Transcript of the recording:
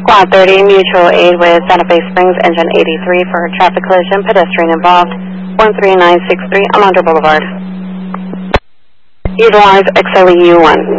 Squad 30, mutual aid with Santa Fe Springs, engine 83 for traffic collision, pedestrian involved, 13963 Alondra Boulevard. Utilize XLEU 1.